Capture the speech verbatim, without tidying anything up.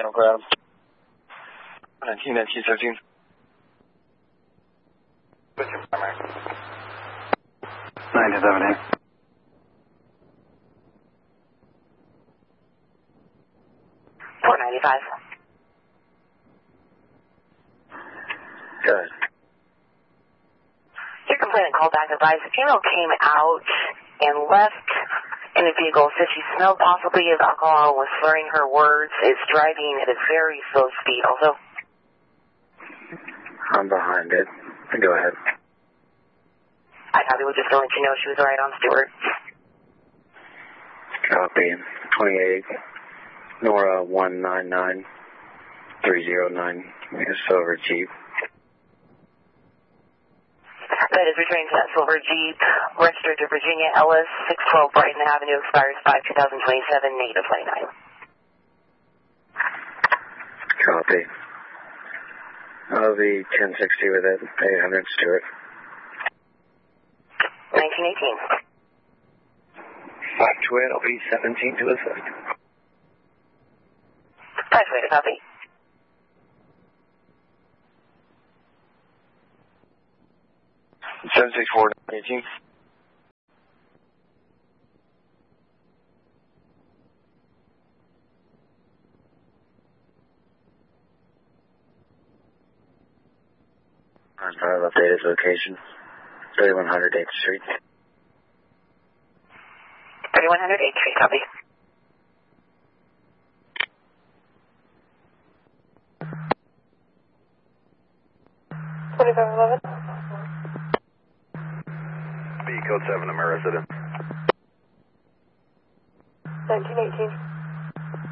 Uncle Adam. nineteen nineteen thirteen. What's your primary? nineteen seventeen. four ninety-five. Good. Your complainant called back advised the female came out and left in a vehicle, said she smelled possibly of alcohol, was slurring her words, is driving at a very slow speed also. I'm behind it. Go ahead. I probably would just let you know she was right on Stewart. Copy. twenty-eight. Nora one nine nine three zero nine. Silver Jeep. That is returning to that silver Jeep, registered to Virginia Ellis, six twelve Brighton Avenue, expires five two thousand twenty-seven, negative twenty-nine. Copy. I'll be ten sixty with it. eight hundred Stewart. nineteen eighteen. five to it. I'll be seventeen to assist. five way to copy. seven six four eighteen. I've updated location. thirty-one hundred eighth Street. thirty-one hundred eighth Street, copy. twenty-five eleven. B, code seven, I'm a resident. nineteen eighteen.